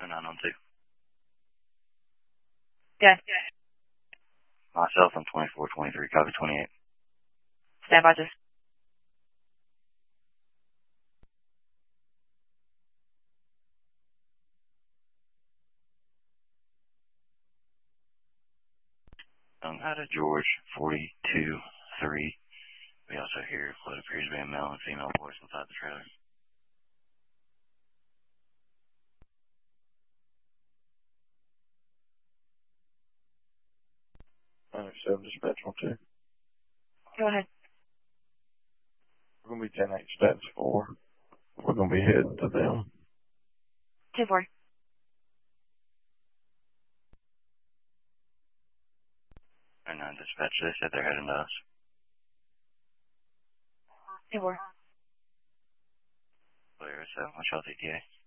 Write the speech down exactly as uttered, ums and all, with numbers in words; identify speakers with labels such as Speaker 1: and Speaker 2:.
Speaker 1: nine one two.
Speaker 2: Good.
Speaker 1: Myself, I'm twenty-four twenty-three, copy twenty-eight.
Speaker 2: Stand by, just.
Speaker 1: Um, out of George, forty-two three. We also hear what appears to be a male and female voice inside the trailer.
Speaker 3: ninety-seven dispatch one two.
Speaker 2: Go ahead.
Speaker 3: We're going to be ten eight stats four. We're going to be heading to them.
Speaker 2: two four.
Speaker 1: And nine dispatch, they said they're heading to us.
Speaker 2: two four.
Speaker 1: Clear, so what's y'all T T A?